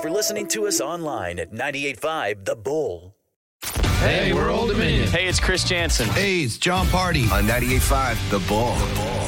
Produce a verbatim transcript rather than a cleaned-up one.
for listening to us online at ninety-eight point five The Bull. Hey, we're Old Dominion. Hey, it's Chris Jansen. Hey, it's John Party on ninety-eight point five The Bull. The Bull.